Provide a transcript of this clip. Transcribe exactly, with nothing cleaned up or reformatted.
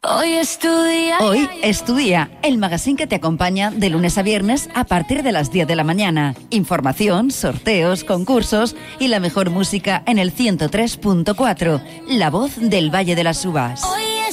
Hoy es tu día. Hoy es tu día, el magazine que te acompaña de lunes a viernes a partir de las diez de la mañana. Información, sorteos, concursos y la mejor música en el ciento tres punto cuatro. La voz del Valle de las Uvas. Hoy